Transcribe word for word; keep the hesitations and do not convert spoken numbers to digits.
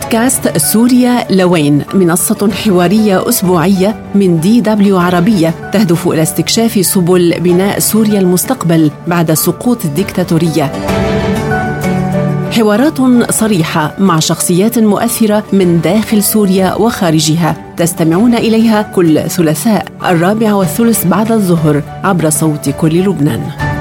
بودكاست سوريا لوين، منصة حوارية أسبوعية من دي دبليو عربية تهدف إلى استكشاف سبل بناء سوريا المستقبل بعد سقوط الديكتاتورية. حوارات صريحة مع شخصيات مؤثرة من داخل سوريا وخارجها، تستمعون إليها كل ثلاثاء الرابع والثلث بعد الظهر عبر صوت كل لبنان.